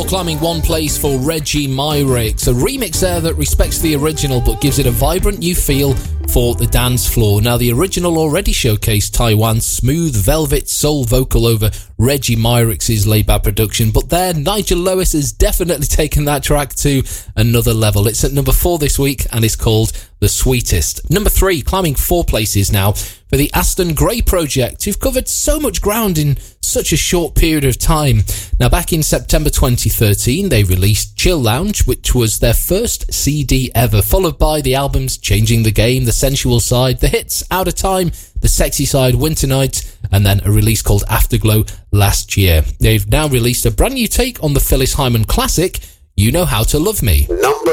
climbing one place for Reggie Myrick's, a remix there that respects the original but gives it a vibrant new feel for the dance floor. Now, the original already showcased Taiwan's smooth velvet soul vocal over Reggie Myrick's laid-back production, but there, Nigel Lewis has definitely taken that track to another level. It's at number 4 this week and is called The Sweetest. Number 3, climbing 4 places now for the Aston Gray Project, who've covered so much ground in such a short period of time. Now, back in September 2013, they released Chill Lounge, which was their first CD ever, followed by the albums Changing the Game, The Sensual Side, the hits Out of Time, The Sexy Side, Winter Nights, and then a release called Afterglow last year. They've now released a brand new take on the Phyllis Hyman classic, You Know How to Love Me.